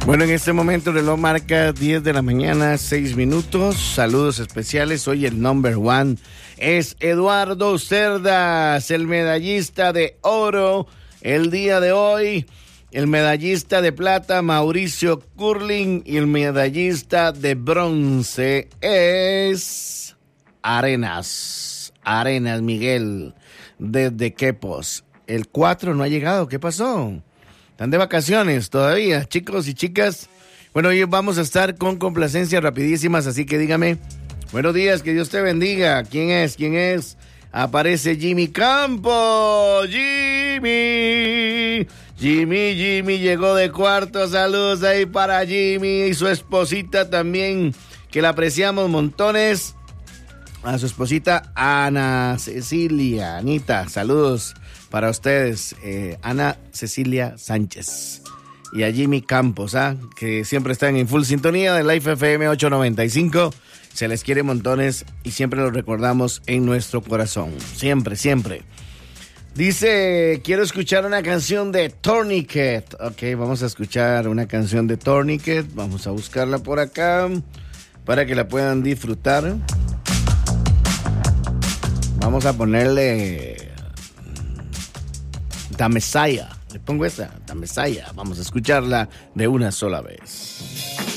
Bueno, en este momento el reloj marca 10 de la mañana, 6 minutos. Saludos especiales. Hoy el number one es Eduardo Cerdas, el medallista de oro. El día de hoy, el medallista de plata, Mauricio Curling. Y el medallista de bronce es Arenas Miguel, desde Quepos. El 4 no ha llegado. ¿Qué pasó? ¿Están de vacaciones todavía, chicos y chicas? Bueno, hoy vamos a estar con complacencias rapidísimas, así que dígame. Buenos días, que Dios te bendiga. ¿Quién es? ¿Quién es? Aparece Jimmy Campos. Jimmy llegó de cuarto. Saludos ahí para Jimmy y su esposita también, que la apreciamos montones. A su esposita Ana Cecilia, Anita, saludos para ustedes, Ana Cecilia Sánchez. Y a Jimmy Campos, que siempre están en full sintonía de Life FM 895. Se les quiere montones y siempre los recordamos en nuestro corazón. Siempre, siempre. Dice, quiero escuchar una canción de Tourniquet. Ok, vamos a escuchar una canción de Tourniquet. Vamos a buscarla por acá para que la puedan disfrutar. Vamos a ponerle The Messiah. Le pongo esa, The Messiah. Vamos a escucharla de una sola vez.